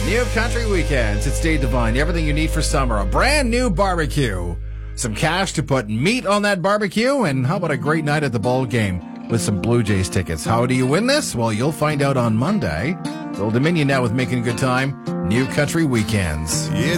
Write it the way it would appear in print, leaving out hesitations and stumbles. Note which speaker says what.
Speaker 1: New Country Weekends. It's Dave Devine. Everything you need for summer. A brand new barbecue. Some cash to put meat on that barbecue. And how about a great night at the ball game with some Blue Jays tickets? How do you win this? Well, you'll find out on Monday. Old Dominion now with Making a Good Time. New Country Weekends.
Speaker 2: It's